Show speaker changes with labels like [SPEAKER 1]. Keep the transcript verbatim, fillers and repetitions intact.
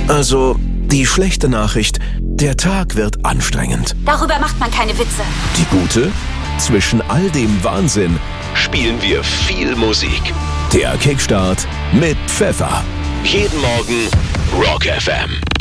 [SPEAKER 1] Also, die schlechte Nachricht, der Tag wird anstrengend.
[SPEAKER 2] Darüber macht man keine Witze.
[SPEAKER 1] Die gute? Zwischen all dem Wahnsinn spielen wir viel Musik. Der Kickstart mit Pfeffer. Jeden Morgen Rock F M.